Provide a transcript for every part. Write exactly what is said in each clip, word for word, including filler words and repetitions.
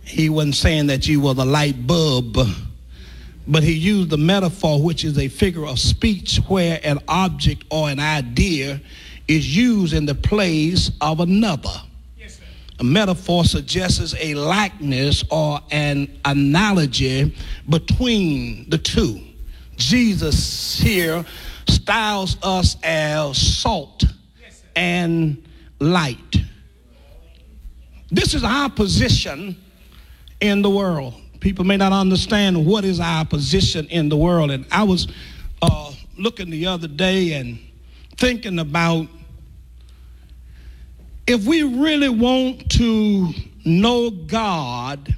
He wasn't saying that you were the light bulb, but he used the metaphor, which is a figure of speech where an object or an idea is used in the place of another. Yes, sir. A metaphor suggests a likeness or an analogy between the two. Jesus here styles us as salt and light. This is our position in the world. People may not understand what is our position in the world. And I was uh, looking the other day and thinking about if we really want to know God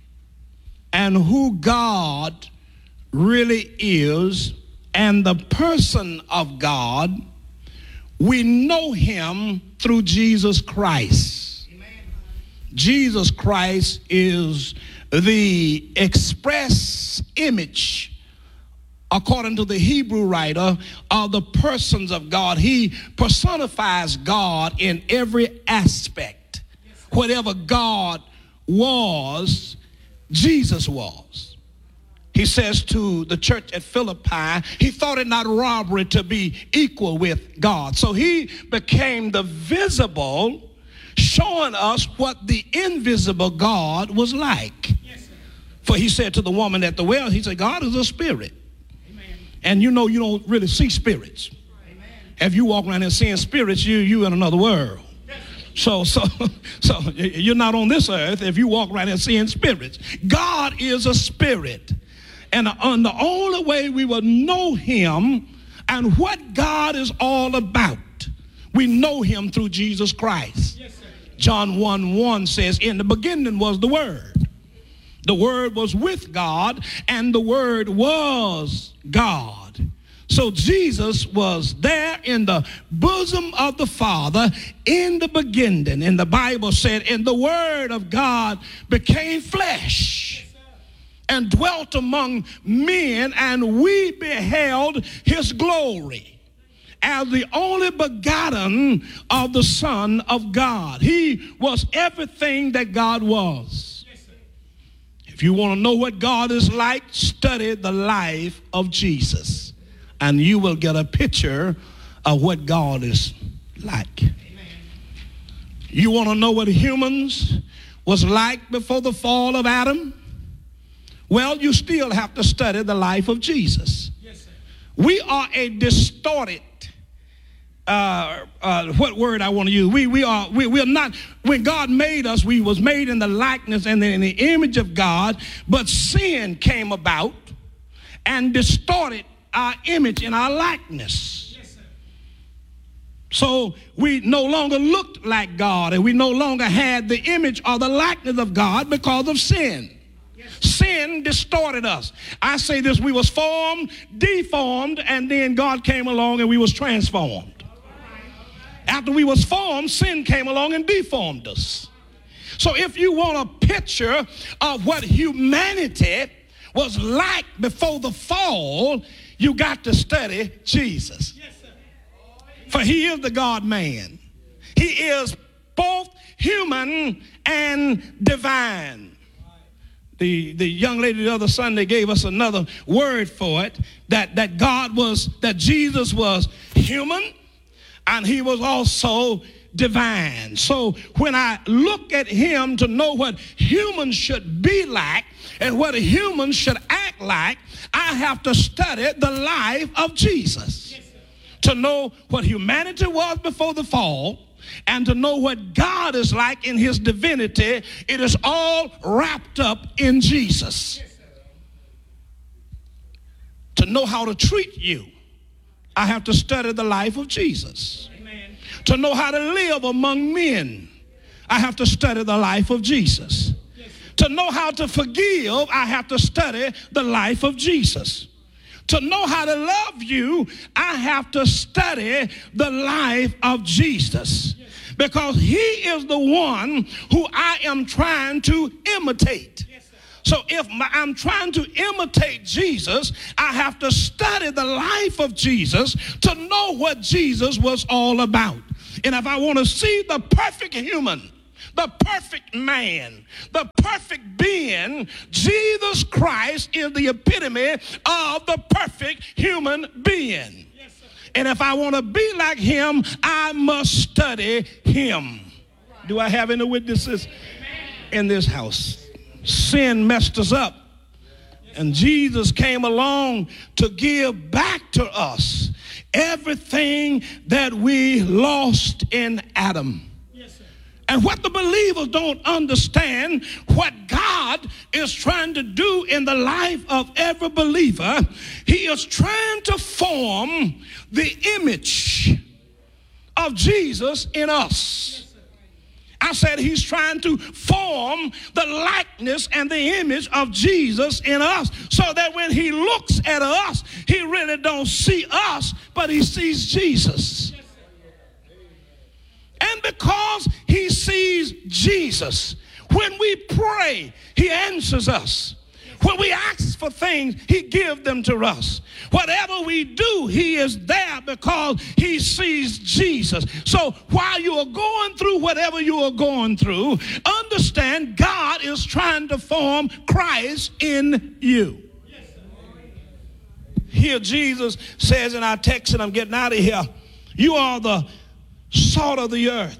and who God really is and the person of God, we know him through Jesus Christ. Amen. Jesus Christ is the express image, according to the Hebrew writer, of the persons of God. He personifies God in every aspect. Yes, whatever God was, Jesus was. He says to the church at Philippi, he thought it not robbery to be equal with God. So he became the visible, showing us what the invisible God was like. Yes, for he said to the woman at the well, he said, God is a spirit. Amen. And you know you don't really see spirits. Amen. If you walk around here seeing spirits, you you in another world. So, so, so you're not on this earth if you walk around here seeing spirits. God is a spirit. And on the only way we will know him and what God is all about, we know him through Jesus Christ. Yes, sir. John one one says, in the beginning was the Word. The Word was with God, and the Word was God. So Jesus was there in the bosom of the Father in the beginning. And the Bible said, and the Word of God became flesh and dwelt among men, and we beheld his glory as the only begotten of the Son of God. He was everything that God was. Yes, if you want to know what God is like, study the life of Jesus, and you will get a picture of what God is like. Amen. You want to know what humans was like before the fall of Adam? Well, you still have to study the life of Jesus. Yes, sir. We are a distorted, uh, uh, what word I want to use? We we are we, we are not. When God made us, we was made in the likeness and in the image of God. But sin came about and distorted our image and our likeness. Yes, sir. So we no longer looked like God, and we no longer had the image or the likeness of God because of sin. Sin distorted us. I say this, we was formed, deformed, and then God came along and we was transformed. After we was formed, sin came along and deformed us. So if you want a picture of what humanity was like before the fall, you got to study Jesus. For he is the God-man. He is both human and divine. The, the young lady the other Sunday gave us another word for it, that, that God was, that Jesus was human and he was also divine. So when I look at him to know what humans should be like and what a human should act like, I have to study the life of Jesus. Yes, to know what humanity was before the fall, and to know what God is like in his divinity. It is all wrapped up in Jesus. Yes, to know how to treat you, I have to study the life of Jesus. Amen. To know how to live among men, I have to study the life of Jesus. Yes. To know how to forgive, I have to study the life of Jesus. To know how to love you, I have to study the life of Jesus. Yes. Because he is the one who I am trying to imitate. Yes, so if my, I'm trying to imitate Jesus, I have to study the life of Jesus to know what Jesus was all about. And if I want to see the perfect human, the perfect man, the perfect being. Jesus Christ is the epitome of the perfect human being. Yes, and if I want to be like him, I must study him. Do I have any witnesses in this house? Sin messed us up. And Jesus came along to give back to us everything that we lost in Adam. Yes, sir. And what the believers don't understand, what God is trying to do in the life of every believer, he is trying to form the image of Jesus in us. I said he's trying to form the likeness and the image of Jesus in us, so that when he looks at us, he really don't see us, but he sees Jesus. And because he sees Jesus, when we pray, he answers us. When we ask for things, he gives them to us. Whatever we do, he is there because he sees Jesus. So while you are going through whatever you are going through, understand God is trying to form Christ in you. Here Jesus says in our text, and I'm getting out of here, you are the salt of the earth.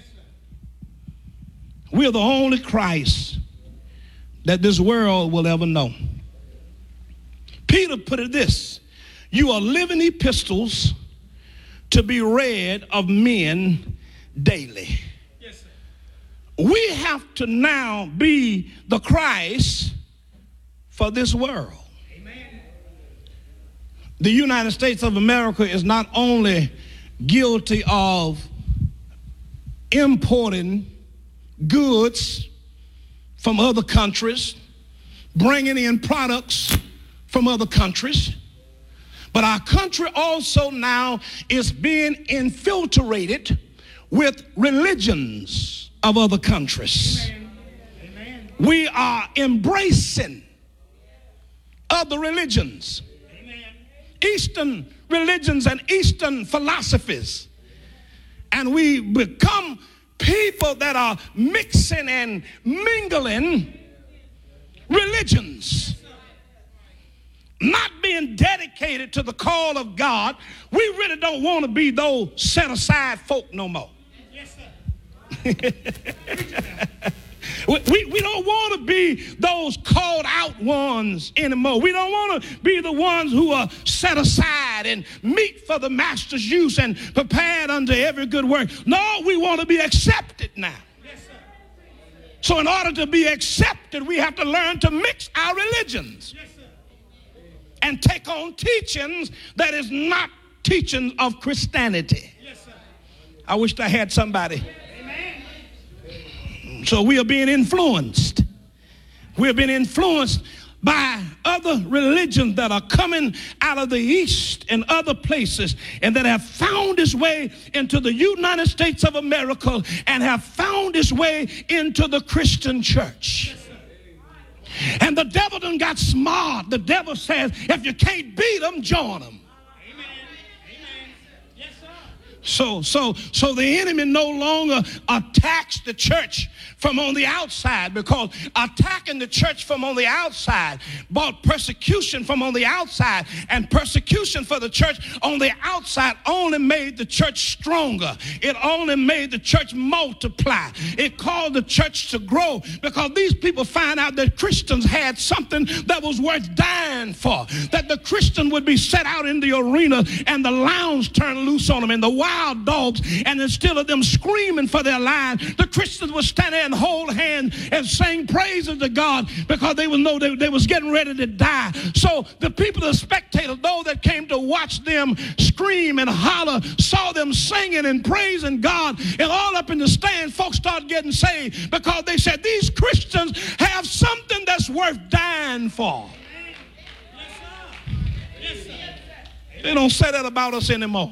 We're the only Christ that this world will ever know. Peter put it this: you are living epistles to be read of men daily. Yes, sir. We have to now be the Christ for this world. Amen. The United States of America is not only guilty of importing goods from other countries, bringing in products from other countries, but our country also now is being infiltrated with religions of other countries. Amen. Amen. We are embracing other religions, Amen. Eastern religions and Eastern philosophies, and we become people that are mixing and mingling religions, not being dedicated to the call of God. We really don't want to be those set aside folk no more. Yes, sir. we, we, we don't want to be those called out ones anymore. We don't want to be the ones who are set aside and meet for the master's use and prepared unto every good work. No, we want to be accepted now. Yes, sir. So in order to be accepted, we have to learn to mix our religions. Yes, sir. And take on teachings that is not teachings of Christianity. Yes, sir. I wished I had somebody. Amen. So we are being influenced. We are being influenced by other religions that are coming out of the East and other places, and that have found its way into the United States of America and have found its way into the Christian church. And the devil done got smart. The devil says, if you can't beat them, join them. Amen. Amen. Yes, sir. So, so, so the enemy no longer attacks the church from on the outside, because attacking the church from on the outside brought persecution from on the outside, and persecution for the church on the outside only made the church stronger. It only made the church multiply. It caused the church to grow, because these people find out that Christians had something that was worth dying for, that the Christian would be set out in the arena and the lions turned loose on them and the wild dogs, and instead of them screaming for their lives, the Christians would stand there and hold hands and sing praises to God, because they would know they, they was getting ready to die. So the people, the spectators, those that came to watch them scream and holler, saw them singing and praising God, and all up in the stand, folks started getting saved, because they said these Christians have something that's worth dying for. Yes, sir. Yes, sir. They don't say that about us anymore.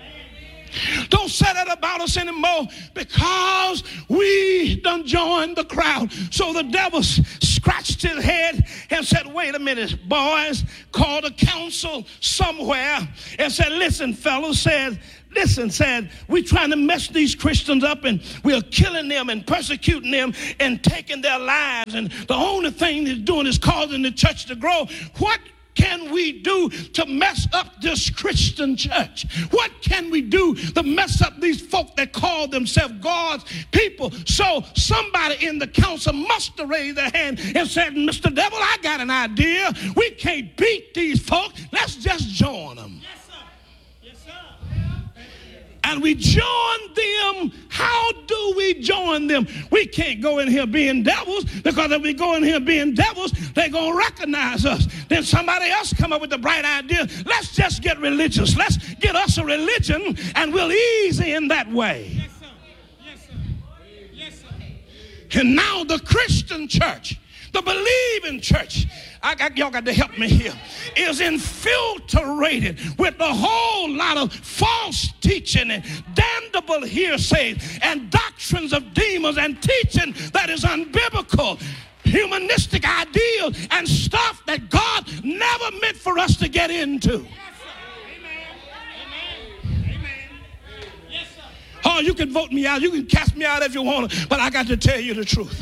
Don't say that about us anymore, because we done joined the crowd. So the devil scratched his head and said, wait a minute, boys, called a council somewhere and said, listen, fellas, said, listen, said, we're trying to mess these Christians up and we're killing them and persecuting them and taking their lives. And the only thing they're doing is causing the church to grow. What can we do to mess up this Christian church? What can we do to mess up these folk that call themselves God's people? So somebody in the council must have raised their hand and said, Mister Devil, I got an idea. We can't beat these folk. Let's just join them. Yes, sir. Yes, sir. And we join them. How do we join them? We can't go in here being devils, because if we go in here being devils, they're going to recognize us. Then somebody else come up with the bright idea. Let's just get religious. Let's get us a religion and we'll ease in that way. Yes, sir. Yes, sir. Yes, sir. And now the Christian church, the believing church, I got, y'all got to help me here, is infiltrated with a whole lot of false teaching and damnable hearsays and doctrines of demons and teaching that is unbiblical, humanistic ideals and stuff that God never meant for us to get into. Yes, sir. Amen. Amen. Amen. Yes, sir. Oh, you can vote me out. You can cast me out if you want to, but I got to tell you the truth.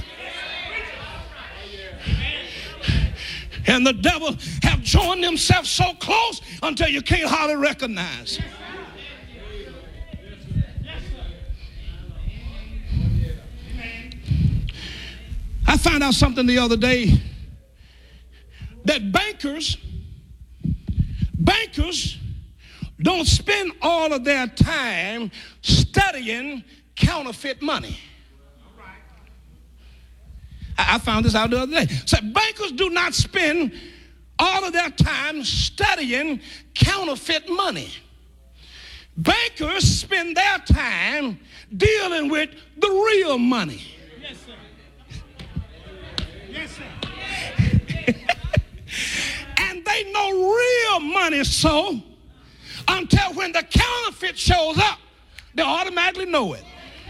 And the devil have joined themselves so close until you can't hardly recognize. I found out something the other day, that bankers, bankers don't spend all of their time studying counterfeit money. I found this out the other day. So bankers do not spend all of their time studying counterfeit money. Bankers spend their time dealing with the real money. Yes, sir. Yes, sir. And they know real money so until when the counterfeit shows up, they automatically know it.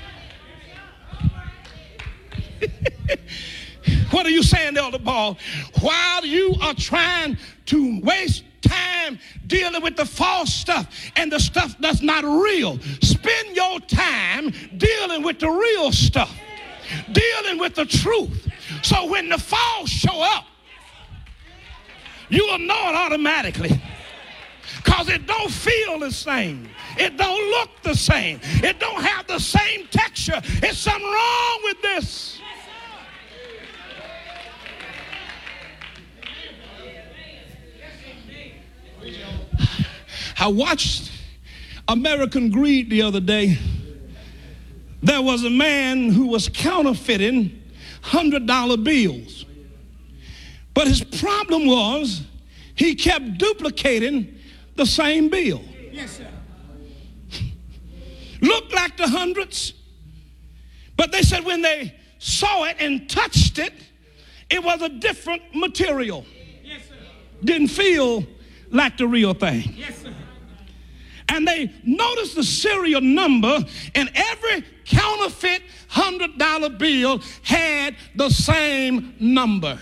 What are you saying, Elder Ball? While you are trying to waste time dealing with the false stuff and the stuff that's not real, spend your time dealing with the real stuff, dealing with the truth. So when the false show up, you will know it automatically, because it don't feel the same. It don't look the same. It don't have the same texture. It's something wrong with this. I watched American Greed the other day. There was a man who was counterfeiting one hundred dollar bills. But his problem was he kept duplicating the same bill. Yes, sir. Looked like the hundreds, but they said when they saw it and touched it, it was a different material. Yes, sir. Didn't feel like the real thing. Yes, sir. And they noticed the serial number, and every counterfeit one hundred dollar bill had the same number.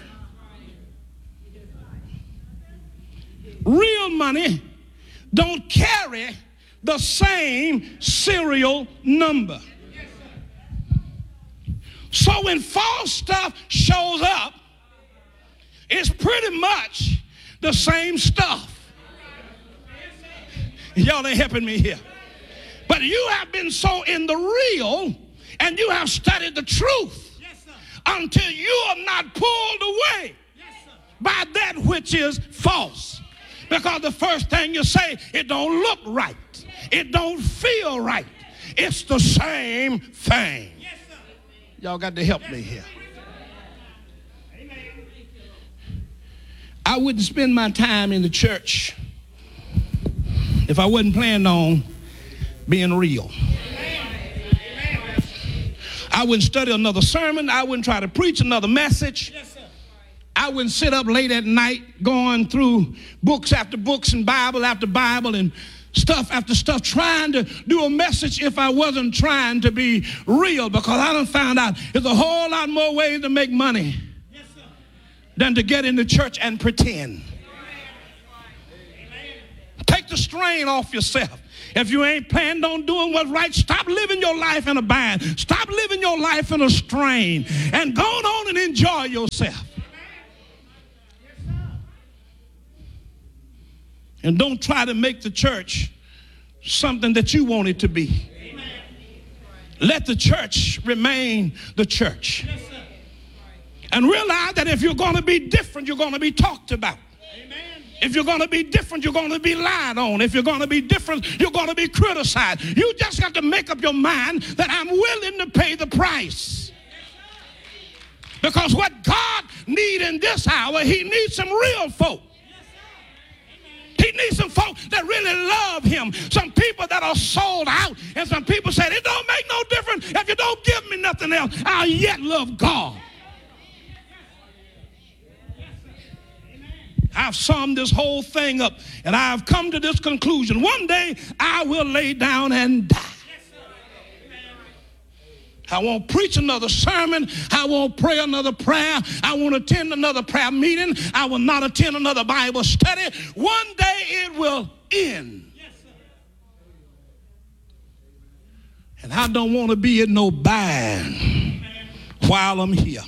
Real money don't carry the same serial number. So when false stuff shows up, it's pretty much the same stuff. Y'all ain't helping me here. But you have been so in the real, and you have studied the truth, Yes, sir. until you are not pulled away Yes, sir. by that which is false. Because the first thing you say, it don't look right. It don't feel right. It's the same thing. Yes, sir. Y'all got to help me here. Amen. I wouldn't spend my time in the church if I wasn't planning on being real. I wouldn't study another sermon. I wouldn't try to preach another message. Yes, sir. I wouldn't sit up late at night going through books after books and Bible after Bible and stuff after stuff, trying to do a message if I wasn't trying to be real, because I done found out there's a whole lot more ways to make money Yes, sir. than to get in the church and pretend. Take the strain off yourself. If you ain't planned on doing what's right, stop living your life in a bind. Stop living your life in a strain. And go on and enjoy yourself. And don't try to make the church something that you want it to be. Let the church remain the church. And realize that if you're going to be different, you're going to be talked about. If you're going to be different, you're going to be lied on. If you're going to be different, you're going to be criticized. You just got to make up your mind that I'm willing to pay the price. Because what God needs in this hour, he needs some real folk. He needs some folk that really love him. Some people that are sold out. And some people say, it don't make no difference. If you don't give me nothing else, I'll yet love God. I've summed this whole thing up, and I've come to this conclusion. One day, I will lay down and die. I won't preach another sermon. I won't pray another prayer. I won't attend another prayer meeting. I will not attend another Bible study. One day, it will end. And I don't want to be in no bind while I'm here.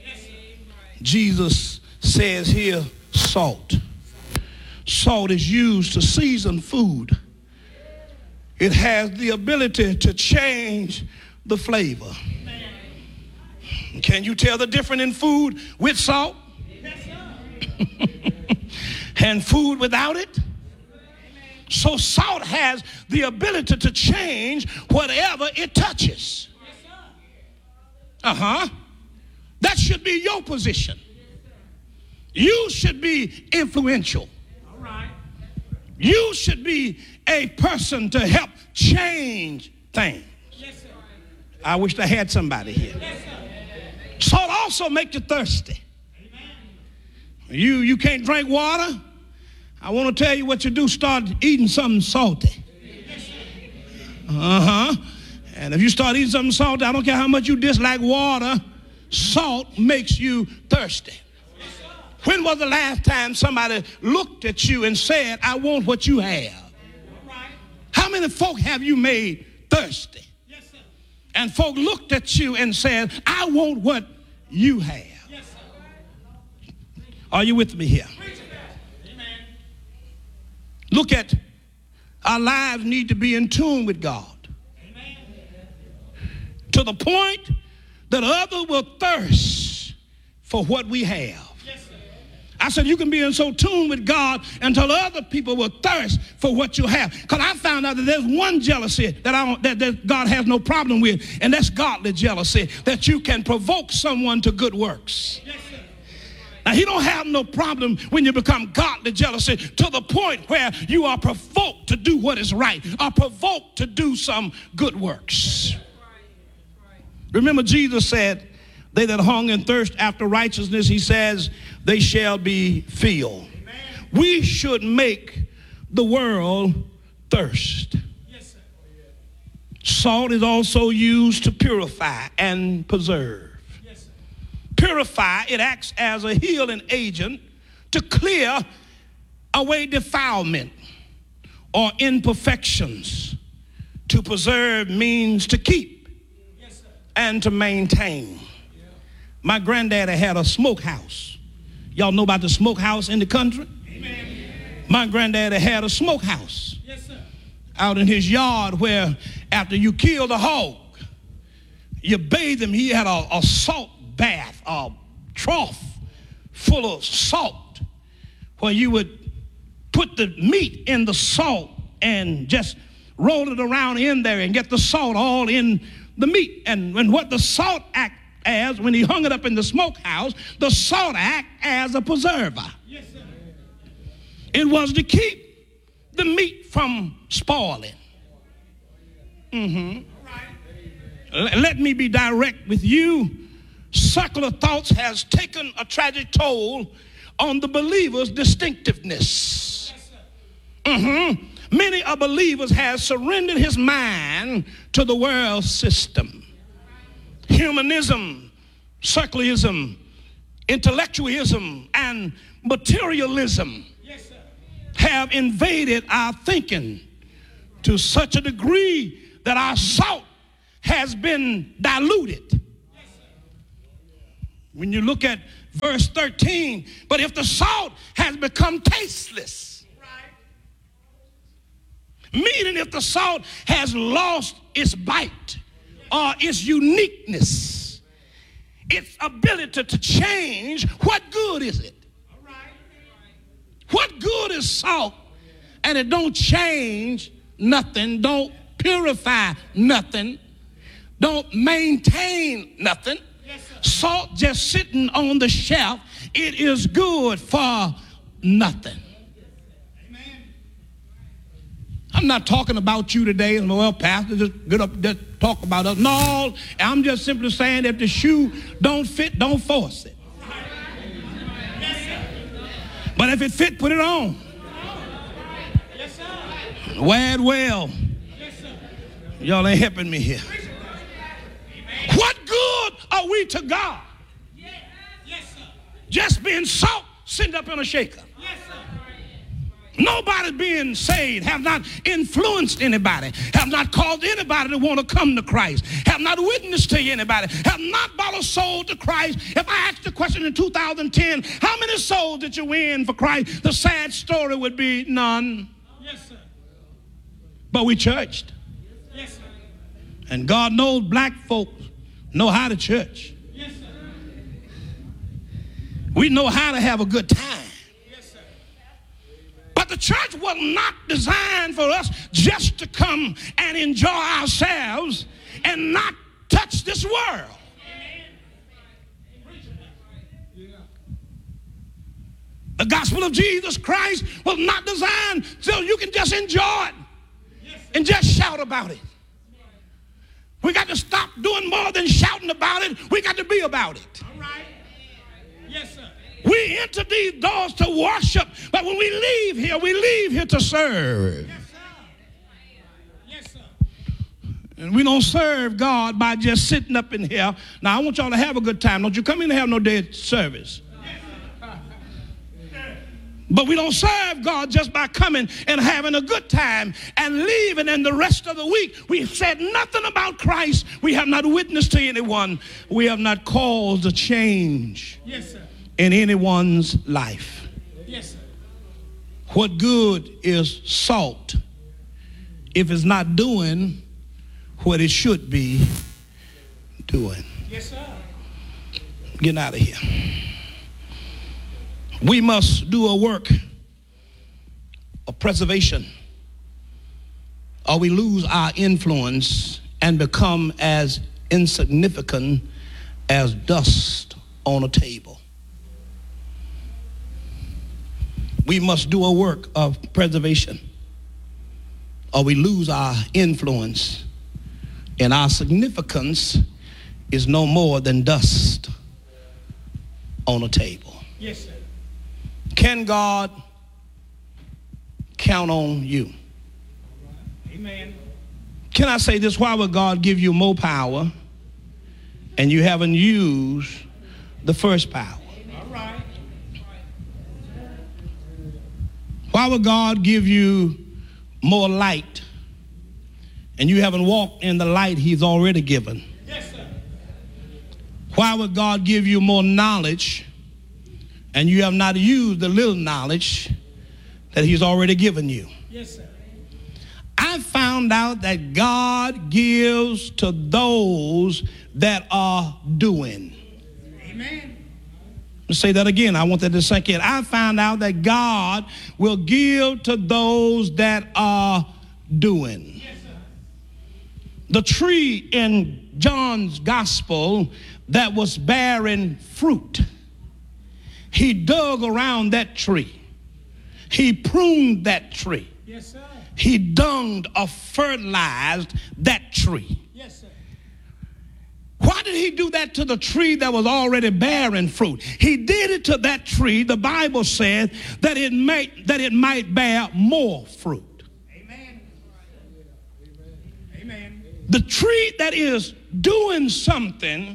Jesus says here, salt. Salt is used to season food. It has the ability to change the flavor. Can you tell the difference in food with salt and food without it? So salt has the ability to change whatever it touches. Uh-huh. That should be your position. You should be influential. All right. You should be a person to help change things. Yes, sir. I wish I had somebody here. Yes, sir. Salt also makes you thirsty. Amen. You, you can't drink water. I want to tell you what you do. Start eating something salty. Yes, uh-huh. And if you start eating something salty, I don't care how much you dislike water, salt makes you thirsty. When was the last time somebody looked at you and said, I want what you have? How many folk have you made thirsty? Yes, sir. And folk looked at you and said, I want what you have. Yes, sir. Are you with me here? Amen. Look at, our lives need to be in tune with God. Amen. To the point that others will thirst for what we have. I said you can be in so tuned with God until other people will thirst for what you have. Because I found out that there's one jealousy that, I don't, that, that God has no problem with, and that's godly jealousy, that you can provoke someone to good works. Yes, sir. Now, he don't have no problem when you become godly jealousy to the point where you are provoked to do what is right, or provoked to do some good works. Remember, Jesus said, they that hunger and thirst after righteousness, he says, they shall be filled. Amen. We should make the world thirst. Yes, sir. Salt is also used to purify and preserve. Yes, sir. Purify, it acts as a healing agent to clear away defilement or imperfections. To preserve means to keep, yes, sir, and to maintain. My granddaddy had a smokehouse. Y'all know about the smokehouse in the country? Amen. My granddaddy had a smokehouse. Yes, sir. Out in his yard where after you kill the hog, you bathe him. He had a, a salt bath, a trough full of salt where you would put the meat in the salt and just roll it around in there and get the salt all in the meat. And when what the salt act as, when he hung it up in the smokehouse, the salt act as a preserver. Yes, sir. It was to keep the meat from spoiling. Mm-hmm. Right. Let me be direct with you. Circular thoughts has taken a tragic toll on the believer's distinctiveness. Yes, sir. Mm-hmm. Many a believers has surrendered his mind to the world system. Humanism, secularism, intellectualism, and materialism, yes, sir, have invaded our thinking to such a degree that our salt has been diluted. When you look at verse thirteen, but if the salt has become tasteless, meaning if the salt has lost its bite or its uniqueness, its ability to change, what good is it? What good is salt and it don't change nothing, don't purify nothing, don't maintain nothing? Salt just sitting on the shelf, it is good for nothing. I'm not talking about you today. Well, pastor, just get up, just talk about us. No, I'm just simply saying if the shoe don't fit, don't force it. But if it fit, put it on. Wear it well. Y'all ain't helping me here. What good are we to God? Just being salt sitting up in a shaker. Nobody being saved, have not influenced anybody, have not caused anybody to want to come to Christ, have not witnessed to anybody, have not brought a soul to Christ. If I asked the question in two thousand ten, how many souls did you win for Christ? The sad story would be none. Yes, sir. But we churched. Yes, sir. And God knows black folks know how to church. Yes, sir. We know how to have a good time. But the church was not designed for us just to come and enjoy ourselves and not touch this world. The gospel of Jesus Christ was not designed so you can just enjoy it and just shout about it. We got to stop doing more than shouting about it. We got to be about it. All right. Yes, sir. We enter these doors to worship, but when we leave here, we leave here to serve. Yes, sir. Yes, sir. And we don't serve God by just sitting up in here. Now, I want y'all to have a good time. Don't you come in and have no dead service. But we don't serve God just by coming and having a good time and leaving, and the rest of the week we've said nothing about Christ. We have not witnessed to anyone. We have not caused a change. Yes, sir. In anyone's life. Yes, sir. What good is salt if it's not doing what it should be doing? Yes, sir. Get out of here. We must do a work of preservation, or we lose our influence and become as insignificant as dust on a table. We must do a work of preservation, or we lose our influence, and our significance is no more than dust on a table. Yes, sir. Can God count on you? Amen. Can I say this? Why would God give you more power and you haven't used the first power? All right. Why would God give you more light and you haven't walked in the light he's already given? Yes, sir. Why would God give you more knowledge and you have not used the little knowledge that he's already given you? Yes, sir. I found out that God gives to those that are doing. Amen. Let me say that again. I want that to sink in. I found out that God will give to those that are doing. Yes, sir. The tree in John's gospel that was bearing fruit, he dug around that tree. He pruned that tree. Yes, sir. He dunged or fertilized that tree. Yes, sir. Why did he do that to the tree that was already bearing fruit? He did it to that tree, the Bible said, that it might, that it might bear more fruit. Amen. Amen. The tree that is doing something,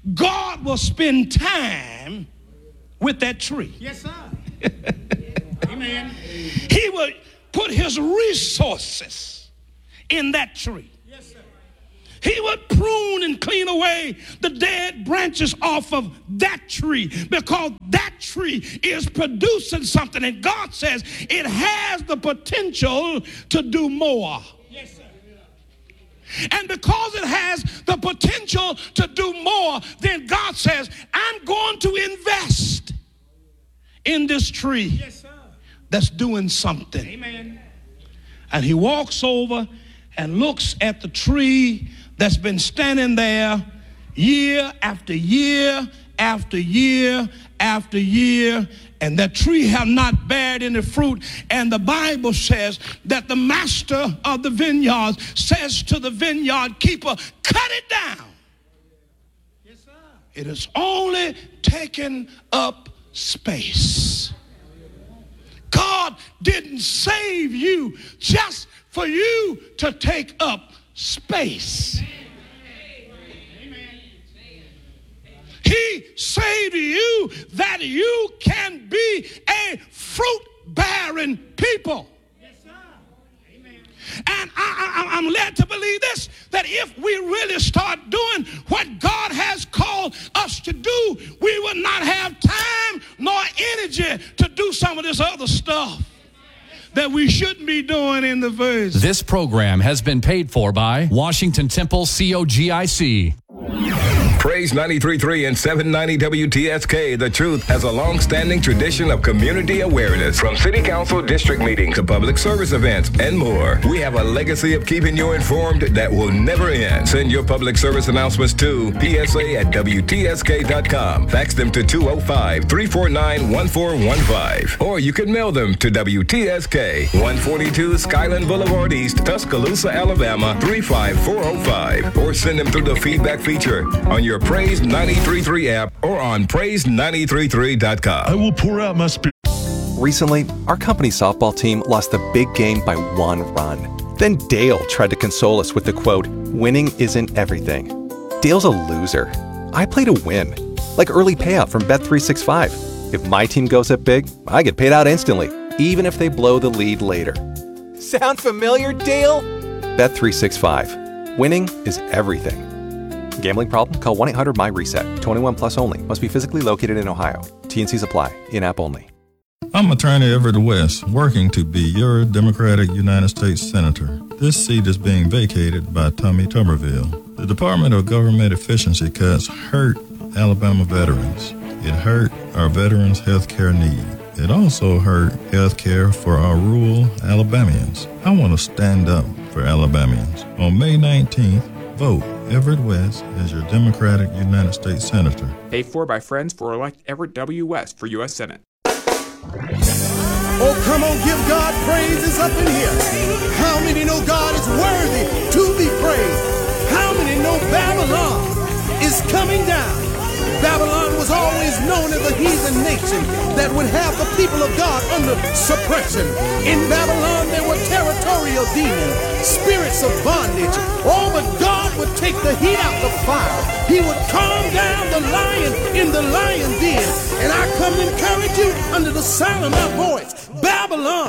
God will spend time with that tree. Yes, sir. Amen. He would put his resources in that tree. Yes, sir. He would prune and clean away the dead branches off of that tree because that tree is producing something. And God says it has the potential to do more. Yes, sir. And because it has the potential to do more, then God says, I'm going to invest in this tree Yes, sir. that's doing something. Amen. And he walks over and looks at the tree that's been standing there year after year after year after year, and that tree have not bared any fruit. And the Bible says that the master of the vineyard says to the vineyard keeper, cut it down. Yes, sir. It is only taking up space. God didn't save you just for you to take up space. He saved you that you can be a fruit-bearing people. Yes, sir. Amen. And I, I, I'm led to believe this, that if we really start doing what God has called us to do, we will not have time nor energy to do some of this other stuff that we shouldn't be doing in the verse. This program has been paid for by Washington Temple C O G I C. Praise ninety-three point three and seven ninety W T S K, The Truth, has a long-standing tradition of community awareness. From city council district meetings to public service events and more, we have a legacy of keeping you informed that will never end. Send your public service announcements to P S A at W T S K dot com. Fax them to two oh five, three four nine, one four one five. Or you can mail them to W T S K, one forty-two Skyland Boulevard East, Tuscaloosa, Alabama, three five four oh five. Or send them through the feedback feature on your Praise ninety-three point three app or on praise ninety-three point three dot com. I will pour out my spirit. Recently, our company softball team lost the big game by one run. Then Dale tried to console us with the quote, "Winning isn't everything." Dale's a loser. I play to win. Like early payout from Bet three sixty-five. If my team goes up big, I get paid out instantly, even if they blow the lead later. Sound familiar, Dale? Bet three sixty-five. Winning is everything. Gambling problem? Call one eight hundred M Y reset. twenty-one plus only. Must be physically located in Ohio. T N Cs apply. In-app only. I'm Attorney Everett West, working to be your Democratic United States Senator. This seat is being vacated by Tommy Tuberville. The Department of Government Efficiency cuts hurt Alabama veterans. It hurt our veterans' health care need. It also hurt health care for our rural Alabamians. I want to stand up for Alabamians. On May nineteenth, vote Everett West as your Democratic United States Senator. Paid for by friends for elect Everett W. West for U S Senate. Oh, come on, give God praises up in here. How many know God is worthy to be praised? How many know Babylon is coming down? Babylon was always known as a heathen nation that would have the people of God under suppression. In Babylon, there were territorial demons, spirits of bondage. Oh, but God would take the heat out the fire. He would calm down the lion in the lion den. And I come to encourage you under the sound of my voice. Babylon